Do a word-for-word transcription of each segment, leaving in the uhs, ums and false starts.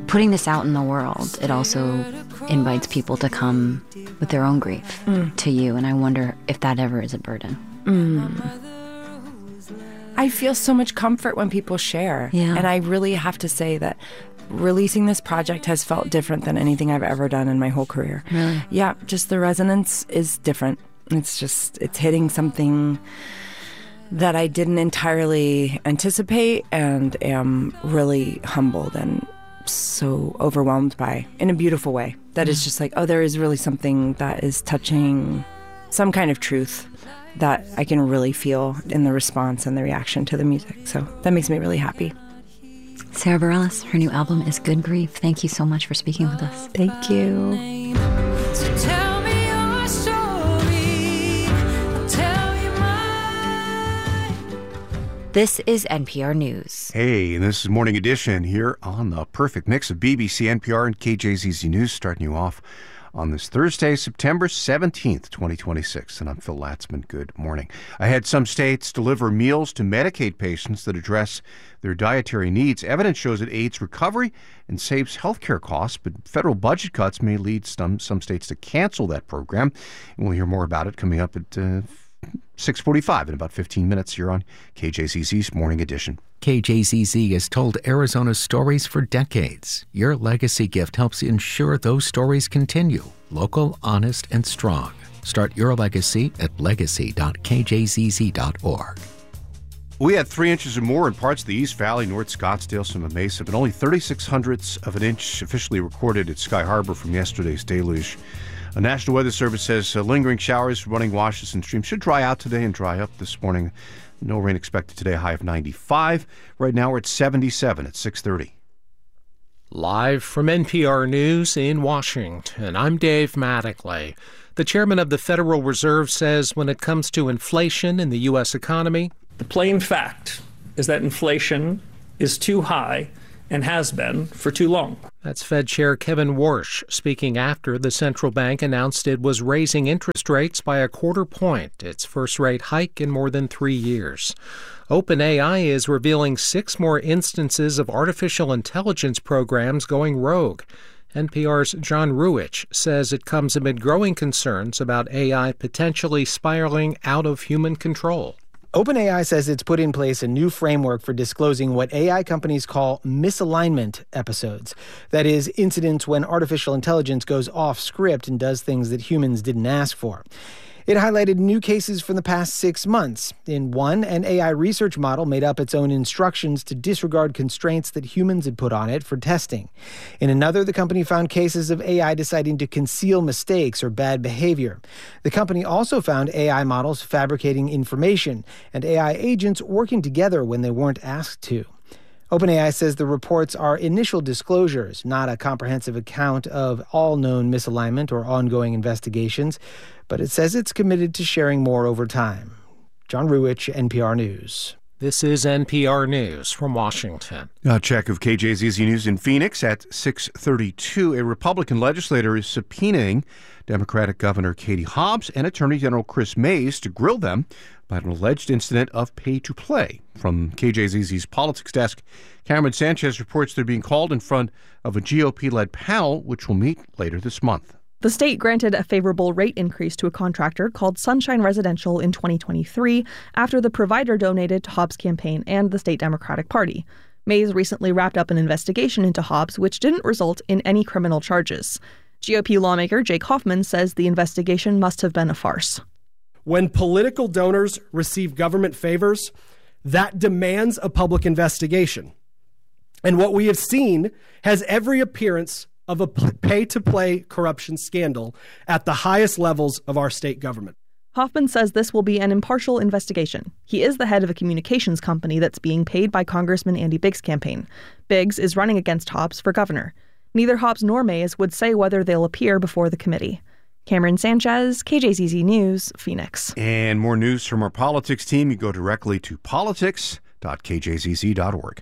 putting this out in the world, it also invites people to come with their own grief mm. to you. And I wonder if that ever is a burden. Mm. I feel so much comfort when people share. Yeah. And I really have to say that releasing this project has felt different than anything I've ever done in my whole career. Really? Yeah, just the resonance is different. It's just, it's hitting something that I didn't entirely anticipate and am really humbled and so overwhelmed by, in a beautiful way. That is just like, oh, there is really something that is touching some kind of truth that I can really feel in the response and the reaction to the music. So that makes me really happy. Sara Bareilles, her new album is Good Grief. Thank you so much for speaking with us. Thank you. So tell me your story. I'll tell you mine. This is N P R News. Hey, and this is Morning Edition here on the perfect mix of B B C, N P R, and K J Z Z News, starting you off on this Thursday, September seventeenth, twenty twenty-six. And I'm Phil Latzman. Good morning. I had some states deliver meals to Medicaid patients that address their dietary needs. Evidence shows it aids recovery and saves health care costs, but federal budget cuts may lead some, some states to cancel that program. And we'll hear more about it coming up at uh, six forty-five in about fifteen minutes here on K J Z Z's Morning Edition. K J Z Z has told Arizona's stories for decades. Your legacy gift helps ensure those stories continue. Local, honest, and strong. Start your legacy at legacy dot k j z z dot org. We had three inches or more in parts of the East Valley, North Scottsdale, Sonoma Mesa, but only thirty-six hundredths of an inch officially recorded at Sky Harbor from yesterday's deluge. The National Weather Service says uh, lingering showers, running washes, and streams should dry out today and dry up this morning. No rain expected today, a high of ninety-five. Right now we're at seventy-seven at six thirty. Live from N P R News in Washington, I'm Dave Mattingly. The chairman of the Federal Reserve says when it comes to inflation in the U S economy, the plain fact is that inflation is too high and has been for too long. That's Fed Chair Kevin Warsh speaking after the central bank announced it was raising interest rates by a quarter point, its first rate hike in more than three years. OpenAI is revealing six more instances of artificial intelligence programs going rogue. N P R's John Ruwitch says it comes amid growing concerns about A I potentially spiraling out of human control. OpenAI says it's put in place a new framework for disclosing what A I companies call misalignment episodes. That is, incidents when artificial intelligence goes off script and does things that humans didn't ask for. It highlighted new cases from the past six months. In one, an A I research model made up its own instructions to disregard constraints that humans had put on it for testing. In another, the company found cases of A I deciding to conceal mistakes or bad behavior. The company also found A I models fabricating information and A I agents working together when they weren't asked to. OpenAI says the reports are initial disclosures, not a comprehensive account of all known misalignment or ongoing investigations, but it says it's committed to sharing more over time. John Ruwitch, N P R News. This is N P R News from Washington. A check of K J Z Z News in Phoenix at six thirty-two. A Republican legislator is subpoenaing Democratic Governor Katie Hobbs and Attorney General Chris Mays to grill them about an alleged incident of pay-to-play. From K J Z Z's Politics Desk, Cameron Sanchez reports they're being called in front of a G O P-led panel, which will meet later this month. The state granted a favorable rate increase to a contractor called Sunshine Residential in twenty twenty-three after the provider donated to Hobbs' campaign and the state Democratic Party. Mays recently wrapped up an investigation into Hobbs, which didn't result in any criminal charges. G O P lawmaker Jake Hoffman says the investigation must have been a farce. When political donors receive government favors, that demands a public investigation. And what we have seen has every appearance of a pay-to-play corruption scandal at the highest levels of our state government. Hoffman says this will be an impartial investigation. He is the head of a communications company that's being paid by Congressman Andy Biggs' campaign. Biggs is running against Hobbs for governor. Neither Hobbs nor Mays would say whether they'll appear before the committee. Cameron Sanchez, K J Z Z News, Phoenix. And more news from our politics team. You go directly to politics dot k j z z dot org.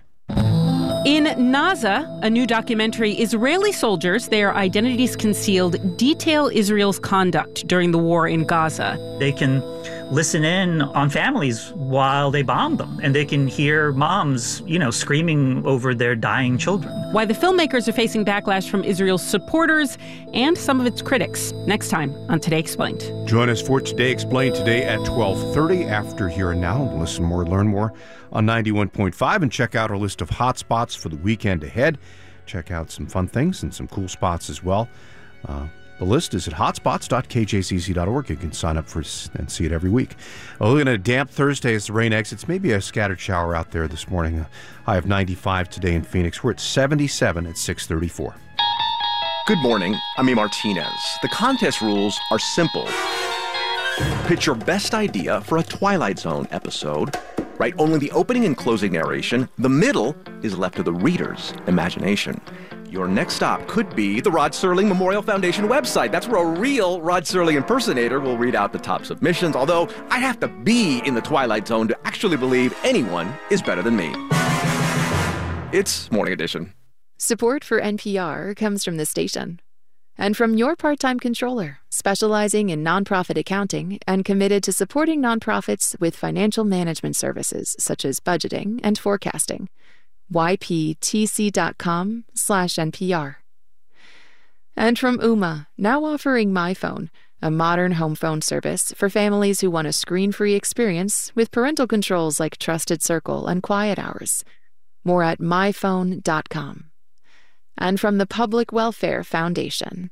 In Naza, a new documentary, Israeli soldiers, their identities concealed, detail Israel's conduct during the war in Gaza. They can listen in on families while they bomb them. And they can hear moms, you know, screaming over their dying children. Why the filmmakers are facing backlash from Israel's supporters and some of its critics. Next time on Today Explained. Join us for Today Explained today at twelve thirty after Here and Now. Listen more, learn more on ninety-one point five, and check out our list of hot spots for the weekend ahead. Check out some fun things and some cool spots as well. Uh, the list is at hotspots dot k j z z dot org. You can sign up for and see it every week. Oh, looking at a damp Thursday as the rain exits. Maybe a scattered shower out there this morning. A high of ninety-five today in Phoenix. We're at seventy-seven at six thirty-four. Good morning. I'm E. Martinez. The contest rules are simple. Pitch your best idea for a Twilight Zone episode. Write only the opening and closing narration. The middle is left to the reader's imagination. Your next stop could be the Rod Serling Memorial Foundation website. That's where a real Rod Serling impersonator will read out the top submissions, although I have to be in the Twilight Zone to actually believe anyone is better than me. It's Morning Edition. Support for N P R comes from the station and from your part-time controller, specializing in nonprofit accounting and committed to supporting nonprofits with financial management services such as budgeting and forecasting. y p t c dot com slash N P R. And from Ooma, now offering MyPhone, a modern home phone service for families who want a screen-free experience with parental controls like Trusted Circle and Quiet Hours. More at my phone dot com. And from the Public Welfare Foundation.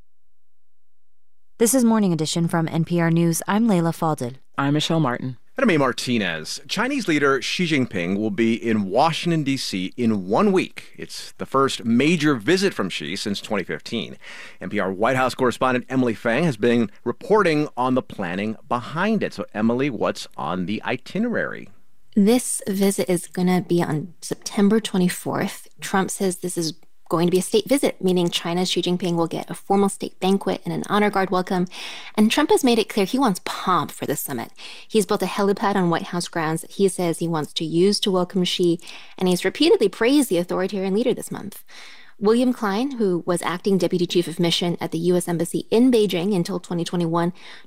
This is Morning Edition from N P R News. I'm Layla Fadel. I'm Michelle Martin. And I'm A. Martinez. Chinese leader Xi Jinping will be in Washington, D C in one week. It's the first major visit from Xi since twenty fifteen. N P R White House correspondent Emily Fang has been reporting on the planning behind it. So, Emily, what's on the itinerary? This visit is going to be on September twenty-fourth. Trump says this is going to be a state visit, meaning China's Xi Jinping will get a formal state banquet and an honor guard welcome. And Trump has made it clear he wants pomp for the summit. He's built a helipad on White House grounds that he says he wants to use to welcome Xi, and he's repeatedly praised the authoritarian leader this month. William Klein, who was acting deputy chief of mission at the U S Embassy in Beijing until twenty twenty-one,